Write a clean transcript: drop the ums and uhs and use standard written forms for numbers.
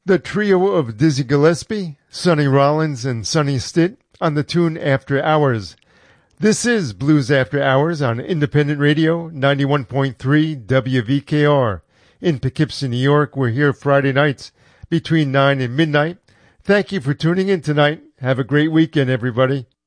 The trio of Dizzy Gillespie, Sonny Rollins, and Sonny Stitt on the tune After Hours. This is Blues After Hours on Independent Radio 91.3 WVKR. In Poughkeepsie, New York, we're here Friday nights between 9 and midnight. Thank you for tuning in tonight. Have a great weekend, everybody.